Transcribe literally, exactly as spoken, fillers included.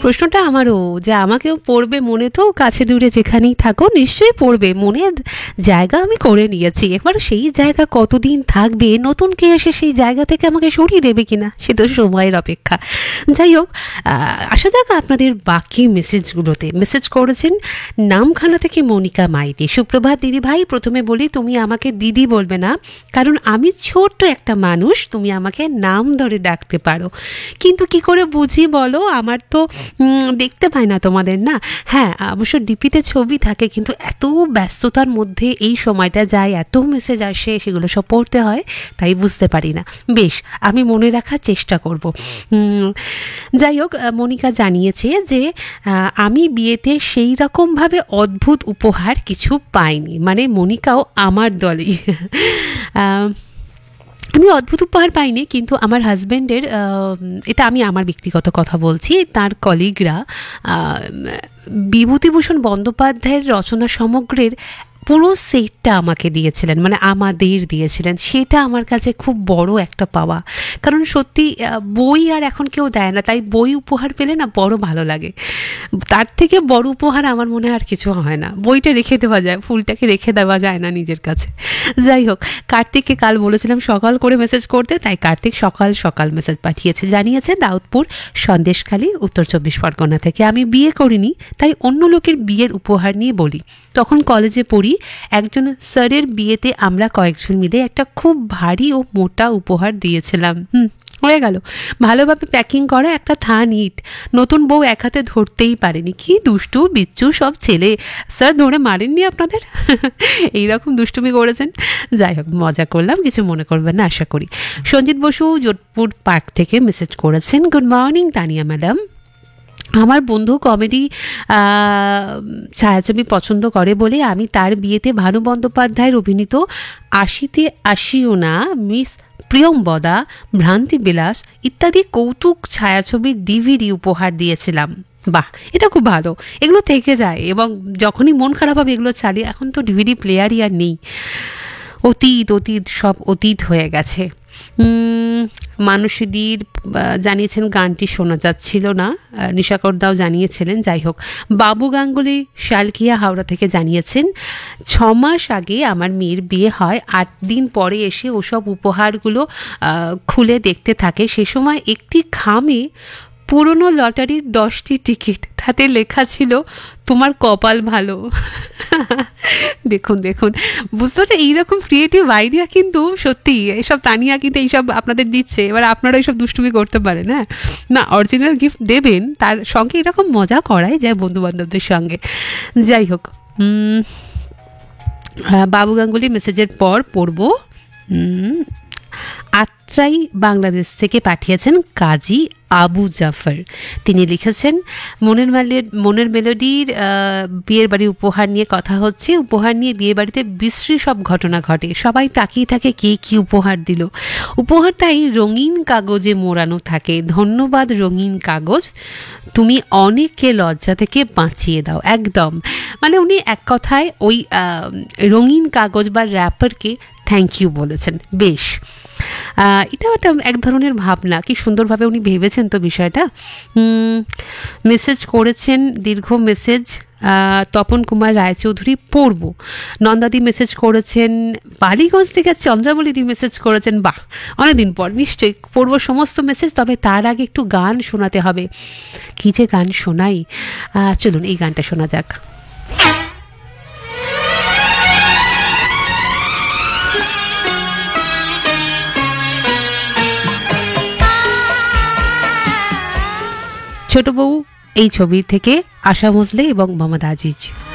প্রশ্নটা আমারও, যে আমাকেও পড়বে মনে, তো কাছে দূরে যেখানেই থাকো নিশ্চয়ই পড়বে, মনের জায়গা আমি করে নিয়েছি। এবার সেই জায়গা কতদিন থাকবে, নতুন কে এসে সেই জায়গা থেকে আমাকে সরিয়ে দেবে কিনা সে তো সময়ের অপেক্ষা। যাই হোক, আসা যাক আপনাদের বাকি মেসেজগুলোতে। মেসেজ করেছেন নামখানা থেকে মনিকা মাইতি। সুপ্রভাত দিদি ভাই, প্রথমে বলি তুমি আমাকে দিদি বলবে না, কারণ আমি ছোট্ট একটা মানুষ, তুমি আমাকে নাম ধরে ডাকতে পারো, কিন্তু কি করে বুঝি বলো, আমার তো দেখতে পাই না তোমাদের না। হ্যাঁ, অবশ্য ডিপিতে ছবি থাকে, কিন্তু এত ব্যস্ততার মধ্যে এই সময়টা যায়, এত মেসেজ আসে, সেগুলো সব পড়তে হয়, তাই বুঝতে পারি না। বেশ, আমি মনে রাখার চেষ্টা করব। যাই হোক, মনিকা জানিয়েছে যে আমি বিয়েতে সেই রকমভাবে অদ্ভুত উপহার কিছু পাইনি, মানে মনিকাও আমার দলেই। আমি অদ্ভুত উপহার পাইনি, কিন্তু আমার হাজব্যান্ডের, এটা আমি আমার ব্যক্তিগত কথা বলছি, তার কলিগরা বিভূতিভূষণ বন্দ্যোপাধ্যায়ের রচনা সমগ্রের পুরো সেটটা আমাকে দিয়েছিলেন, মানে আমাদের দিয়েছিলেন। সেটা আমার কাছে খুব বড় একটা পাওয়া, কারণ সত্যি বই আর এখন কেউ দেয় না, তাই বই উপহার পেলে না বড় ভালো লাগে। তার থেকে বড় উপহার আমার মনে আর কিছু হয় না। বইটা রেখে দেওয়া যায়, ফুলটাকে রেখে দেওয়া যায় না নিজের কাছে। যাই হোক, কার্তিককে কাল বলেছিলাম সকাল করে মেসেজ করতে, তাই কার্তিক সকাল সকাল মেসেজ পাঠিয়েছে। জানিয়েছে দাউদপুর সন্দেশখালী, উত্তর চব্বিশ পরগনা থেকে। আমি বিয়ে করিনি, তাই অন্য লোকের বিয়ের উপহার নিয়ে বলি। তখন কলেজে পড়ি, একজন স্যারের বিয়েতে আমরা কয়েকজন মিলে একটা খুব ভারী ও মোটা উপহার দিয়েছিলাম। হুম হয়ে গেল, ভালোভাবে প্যাকিং করা একটা থান ইট। নতুন বউ এক হাতে ধরতেই পারেনি। কি দুষ্টু বিচ্ছু সব ছেলে, স্যার ধরে মারেননি আপনাদের? এইরকম দুষ্টুমি করেছেন। যাই হোক, মজা করলাম, কিছু মনে করবেন না আশা করি। সঞ্জিত বসু যোধপুর পার্ক থেকে মেসেজ করেছেন, গুড মর্নিং তানিয়া ম্যাডাম। আমার বন্ধু কমেডি ছায়াছবি পছন্দ করে বলে আমি তার বিয়েতে ভানু বন্দ্যোপাধ্যায়ের অভিনীত আশিতে আসিও না, মিস প্রিয়ম্বদা, ভ্রান্তি বিলাস ইত্যাদি কৌতুক ছায়াছবির ডিভিডি উপহার দিয়েছিলাম। বাহ, এটা খুব ভালো, এগুলো থেকে যায় এবং যখনই মন খারাপ হবে এগুলো চালিয়ে। এখন তো ডিভিডি প্লেয়ারই আর নেই, অতীত অতীত সব অতীত হয়ে গেছে। মানসীদির জানিয়েছেন গানটি শোনা যাচ্ছিল না, নিশাকরদাও জানিয়েছিলেন। যাই হোক, বাবু গাঙ্গুলি শালকিয়া হাওড়া থেকে জানিয়েছেন ছ মাস আগে আমার মেয়ের বিয়ে হয়, আট দিন পরে এসে ওসব উপহারগুলো খুলে দেখতে থাকে। সে সময় একটি খামে পুরনো লটারির দশটি টিকিট, তাতে লেখা ছিল তোমার কপাল ভালো। দেখুন দেখুন বুঝতে পারছি, এইরকম ক্রিয়েটিভ আইডিয়া কিন্তু সত্যি এসব তানিয়া কিন্তু এইসব আপনাদের দিচ্ছে। এবার আপনারা এইসব দুষ্টুমি করতে পারেন। হ্যাঁ না, অরিজিনাল গিফট দেবেন, তার সঙ্গে এরকম মজা করাই যায় বন্ধু বান্ধবদের সঙ্গে। যাই হোক, বাবু গাঙ্গুলি মেসেজের পর পড়ব। আত্রাই বাংলাদেশ থেকে পাঠিয়েছেন কাজী আবু জাফর। তিনি লিখেছেন, মনের মেলে মনের মেলোডির বিয়ের বাড়ি উপহার নিয়ে কথা হচ্ছে। উপহার নিয়ে বিয়ে বাড়িতে বিশ্রী সব ঘটনা ঘটে, সবাই তাকিয়ে থাকে কে কি উপহার দিল। উপহার তাই রঙিন কাগজে মোড়ানো থাকে। ধন্যবাদ রঙিন কাগজ, তুমি অনেককে লজ্জা থেকে বাঁচিয়ে দাও। একদম, মানে উনি এক কথায় ওই রঙিন কাগজ বা র্যাপারকে থ্যাংক ইউ বলেছেন। বেশ, এটাও একটা এক ধরনের ভাবনা, কি সুন্দরভাবে উনি ভেবেছেন তো বিষয়টা। মেসেজ করেছেন, দীর্ঘ মেসেজ, তপন কুমার রায়চৌধুরী। পড়ব। নন্দাদি মেসেজ করেছেন, বালিগঞ্জ থেকে চন্দ্রাবলীদি মেসেজ করেছেন। বাহ, অনেকদিন পর, নিশ্চয়ই পড়ব সমস্ত মেসেজ। তবে তার আগে একটু গান শোনাতে হবে। কী যে গান শোনাই, চলুন এই গানটা শোনা যাক। ছোট বউ এই ছবি থেকে আশা ভোসলে এবং মোহাম্মদ আজিজ।